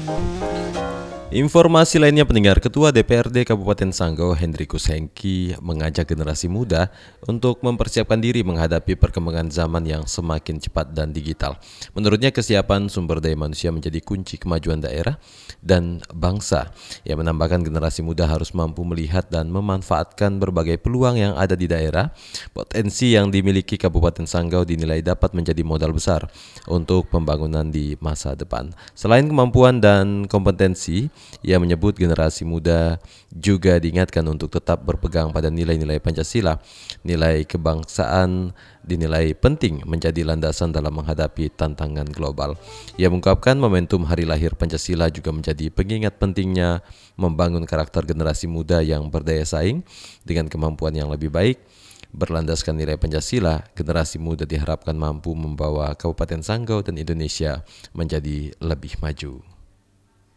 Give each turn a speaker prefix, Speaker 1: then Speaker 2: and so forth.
Speaker 1: Informasi lainnya pendengar, Ketua DPRD Kabupaten Sanggau Hendrikus Hengki mengajak generasi muda untuk mempersiapkan diri menghadapi perkembangan zaman yang semakin cepat dan digital. Menurutnya kesiapan sumber daya manusia menjadi kunci kemajuan daerah dan bangsa. Ia menambahkan generasi muda harus mampu melihat dan memanfaatkan berbagai peluang yang ada di daerah. Potensi yang dimiliki Kabupaten Sanggau dinilai dapat menjadi modal besar untuk pembangunan di masa depan. Selain kemampuan dan kompetensi, ia menyebut generasi muda juga diingatkan untuk tetap berpegang pada nilai-nilai Pancasila. Nilai kebangsaan dinilai penting menjadi landasan dalam menghadapi tantangan global. Ia mengungkapkan momentum hari lahir Pancasila juga menjadi pengingat pentingnya membangun karakter generasi muda yang berdaya saing dengan kemampuan yang lebih baik. Berlandaskan nilai Pancasila, generasi muda diharapkan mampu membawa Kabupaten Sanggau dan Indonesia menjadi lebih maju.